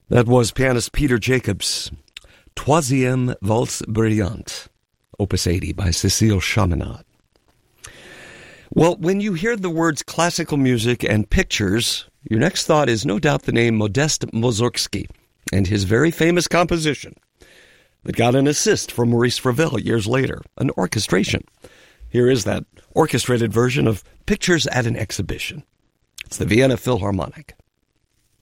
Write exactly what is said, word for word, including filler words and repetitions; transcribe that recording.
That was pianist Peter Jacobs' Troisième Valse Brillante, Opus eighty by Cécile Chaminade. Well, when you hear the words classical music and pictures, your next thought is no doubt the name Modest Mussorgsky and his very famous composition that got an assist from Maurice Ravel years later, an orchestration. Here is that orchestrated version of Pictures at an Exhibition. It's the Vienna Philharmonic.